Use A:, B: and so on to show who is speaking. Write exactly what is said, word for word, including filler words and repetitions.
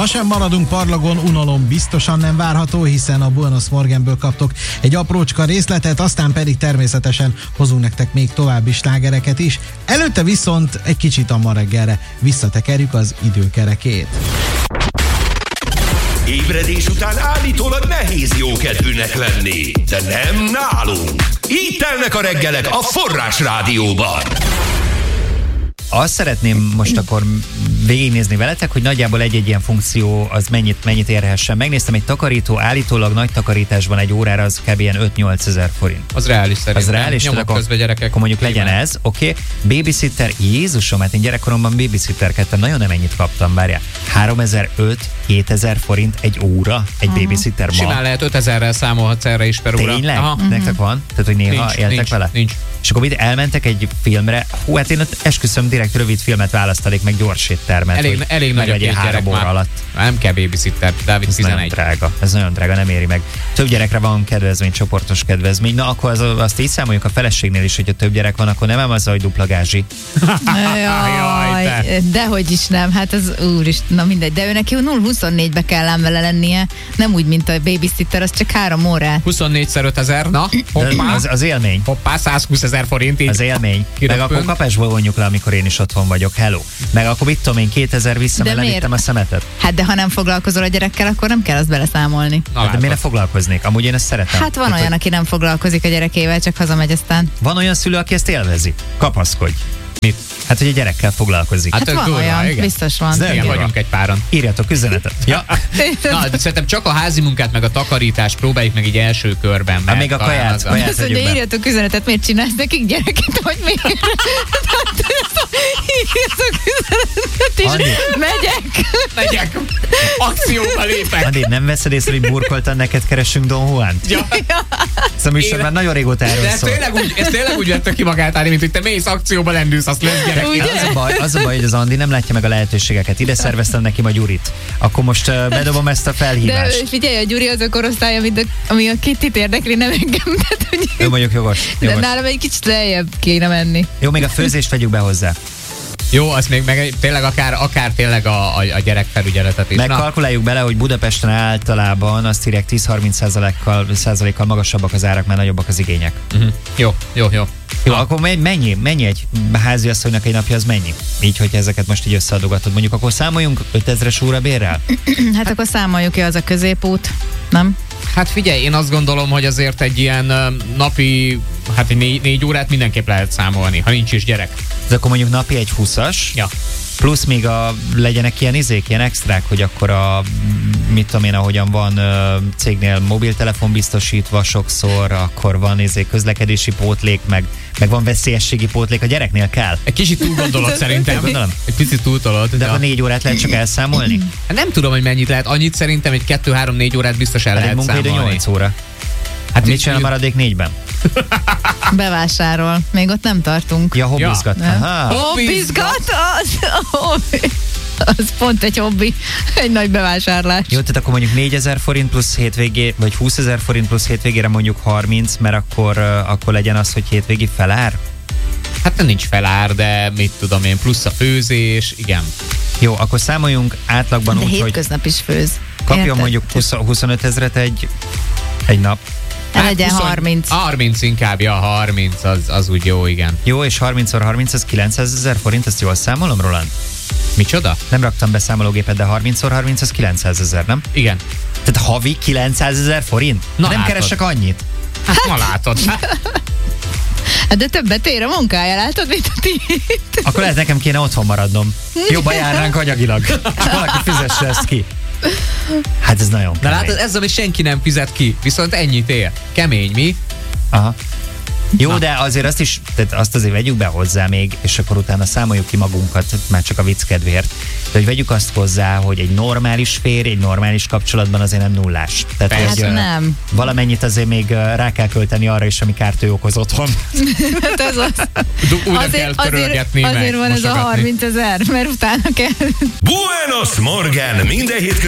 A: Ma sem maradunk parlagon, unalom biztosan nem várható, hiszen a Buenos Morgenből kaptok egy aprócska részletet, aztán pedig természetesen hozunk nektek még további slágereket is. Előtte viszont egy kicsit a ma reggelre visszatekerjük az időkerekét.
B: Ébredés után állítólag nehéz jókedvűnek lenni, de nem nálunk. Így telnek a reggelek a Forrás Rádióban.
C: Azt szeretném most akkor végignézni veletek, hogy nagyjából egy-egy ilyen funkció az mennyit, mennyit érhessen. Megnéztem, egy takarító állítólag nagy takarításban egy órára az kb. ilyen öt-nyolc ezer forint.
D: Az reális szerintem.
C: Az reális,
D: Nyomok
C: akkor,
D: közben gyerekek.
C: akkor mondjuk legyen
D: Nyilván.
C: ez, oké. Okay. Babysitter, Jézusom, hát én gyerekkoromban babysitterkedtem, nagyon nem ennyit kaptam, várjál. háromezer-öt-kétezer forint egy óra, egy uh-huh. babysitter ma.
D: Simán lehet ötezerrel számolhatsz erre is per óra.
C: Tényleg?
D: Aha.
C: Nektek van? Tehát, hogy néha
D: Nincs,
C: éltek
D: nincs,
C: vele?
D: Nincs.
C: És akkor itt elmentek egy filmre, hú, hát én ott esküszöm, direkt rövid filmet választalék, meg gyors éttermet.
D: Elég, elég nagy a két gyerek
C: óra
D: már.
C: alatt.
D: Nem kell babysitter, Dávid
C: Ez nagyon
D: tizenegy.
C: drága, ez nagyon drága, nem éri meg. Több gyerekre van kedvezmény, csoportos kedvezmény. Na akkor az, azt így számoljuk a feleségnél is, hogyha több gyerek van, akkor nem az, hogy dupla gázsi.
E: Jaj, dehogy is nem, hát az úr is, na mindegy, de ő neki nulla huszonnégybe kell ám vele lennie, nem úgy, mint a babysitter, az csak három órát.
D: huszonnégyszer ötezer, na, hoppá,
C: Az, az élmény.
D: hoppá, százhúszezer forint így.
C: Az élmény.
D: Kiröpön.
C: Meg akkor kapásból vonjuk le, amikor én is otthon vagyok. Hello. Meg akkor mit tudom én, kétezer vissza,
E: De
C: mert
E: miért?
C: levittem a szemetet.
E: Hát de ha nem foglalkozol a gyerekkel, akkor nem kell azt beleszámolni.
D: Na,
C: Hát, de miért ne
D: látod.
C: foglalkoznék? Amúgy én ezt szeretem.
E: Hát van
C: Tehát,
E: olyan, aki nem foglalkozik a gyerekével, csak hazamegy aztán.
C: Van olyan szülő, aki ezt élvezi. Kapaszkodj.
D: Mit?
C: Hát, hogy a gyerekkel foglalkozik.
D: Hát
E: Hát
D: ez
E: van
D: durva,
E: olyan,
D: igen.
E: biztos van.
C: De-
D: Igen,
C: durva.
D: vagyunk egy páran.
C: Írjatok üzenetet. Ja.
D: Na, de szerintem csak a házi munkát, meg a takarítást próbáljuk meg így első körben.
C: Hát
D: mert
C: még a
D: talán
C: kaját,
D: az a-
C: kaját.
E: Azt mondja,
C: tegyük be.
E: írjatok üzenetet, miért csinálsz nekik gyereket, vagy miért? Írjatok üzenetet, és
C: Andi.
E: megyek.
D: Megyek! Akcióba lépek!
C: Andi, nem veszed észre, hogy burkoltan neked keresünk Don Juant?
D: Ja.
C: Ez a műsor
D: Én-
C: már nagyon régóta erről
D: De ez
C: szól.
D: tényleg úgy, ez tényleg úgy vette ki magát, Ári, mint hogy te mész akcióba lendülsz, azt lesz gyerek.
E: Ugye?
C: Az a, baj, az a baj, hogy az Andi nem látja meg a lehetőségeket. Ide szerveztem neki ma Gyurit. Akkor most uh, bedobom ezt a
E: De
C: felhívást.
E: figyelj, a Gyuri az a korosztály, amit a, ami a Kittit érdekli, nem engem. Tehát, hogy
C: Jó, mondjuk jogos.
E: de
C: jogos.
E: nálam egy kicsit lejjebb kéne menni.
C: Jó, még a főzést vegyük be hozzá.
D: Jó, azt még meg tényleg akár, akár tényleg a, a, a gyerekfelügyeletet is. Na,
C: Megkalkuláljuk bele, hogy Budapesten általában azt írják tíz-harminc százalékkal, százalékkal magasabbak az árak, mert nagyobbak az igények.
D: uh-huh. Jó, jó, jó.
C: Jó, akkor mennyi, mennyi egy háziasszonynak egy napja, az mennyi? Így, hogyha ezeket most így összeadogatod. Mondjuk akkor számoljunk ötezres óra bérrel?
E: Hát akkor számoljuk ki, az a középút, nem?
D: Hát figyelj, én azt gondolom, hogy azért egy ilyen ö, napi, hát egy négy, négy órát mindenképp lehet számolni, ha nincs is gyerek.
C: Ez akkor mondjuk napi egy húszas,
D: Ja.
C: plusz még a, legyenek ilyen izék, ilyen extrák, hogy akkor a, mit tudom én, ahogyan van ö, cégnél mobiltelefon biztosítva sokszor, akkor van izé közlekedési pótlék, meg, meg van veszélyességi pótlék, a gyereknél kell.
D: Egy kicsit túl gondolod szerintem.
C: Gondolom.
D: Egy picit túl tolod.
C: De
D: ja.
C: akkor négy órát lehet csak elszámolni?
D: Hát nem tudom, hogy mennyit lehet. Annyit szerintem egy kettő-három-négy órát biztos el
C: Hát egy
D: lehet
C: munkaidő
D: számolni.
C: nyolc óra. Hát mit csinál a maradék négyben?
E: Bevásárol. Még ott nem tartunk.
C: Ja, hobbizgat.
E: Ja.
C: Aha.
E: Hobbizgat? Az, hobbi. Az pont egy hobbi. Egy nagy bevásárlás.
C: Jó, tehát akkor mondjuk négyezer forint plusz hétvégé, vagy húszezer forint plusz hétvégére mondjuk harminc, mert akkor, uh, akkor legyen az, hogy hétvégi felár?
D: Hát nem nincs felár, de mit tudom én, plusz a főzés, igen.
C: Jó, akkor számoljunk átlagban
E: De
C: úgy, hogy
E: hétköznap is főz.
C: kapjon
E: Érted?
C: mondjuk húsz, huszonöt ezret egy, egy nap.
E: Hát legyen
D: huszon-
E: harminc.
D: harminc inkább, ja, harminc, az, az úgy jó, igen.
C: Jó, és harmincszor harminc, az kilencszázezer forint, ezt jól számolom, Roland?
D: Micsoda?
C: Nem raktam be számológépet, de harmincszor harminc, az kilencszázezer, nem?
D: Igen.
C: Tehát havi kilencszázezer forint?
D: Na,
C: nem
D: látod.
C: keresek annyit.
D: Hát ma látod. Hát,
E: Hát de többet ér a munkája, látod, mint a ti.
C: Akkor lehet nekem kéne otthon maradnom. Jobban járnánk anyagilag. És valaki fizesse ezt ki. Hát ez nagyon
D: na
C: kemény.
D: látod, ez ami senki nem fizet ki, viszont ennyit ér. Kemény, mi?
C: Aha. Jó,
D: Na.
C: de azért azt is, tehát azt azért vegyük be hozzá még, és akkor utána számoljuk ki magunkat, már csak a vicc kedvéért. De hogy vegyük azt hozzá, hogy egy normális férj, egy normális kapcsolatban azért nem nullás. Tehát,
D: Persze.
C: hogy,
E: Hát
C: ö,
E: nem.
C: valamennyit azért még ö, rá kell költeni arra is, ami kárt ő okoz otthon.
E: Hát ez az.
D: Du- Újra kell törölgetni,
E: azért
D: meg
E: van ez a
D: mosogatni.
E: harminc ezer, mert utána kell.
B: Buenos Morgen! Minden hétköznap